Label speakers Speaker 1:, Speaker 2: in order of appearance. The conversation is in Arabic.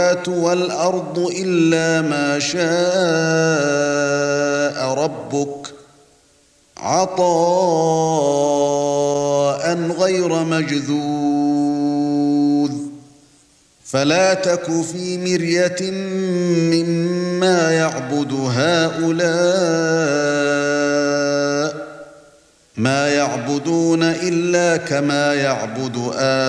Speaker 1: والأرض إلا ما شاء ربك عطاء غير مجذوذ فلا تك في مرية مما يعبد هؤلاء ما يعبدون إلا كما يعبد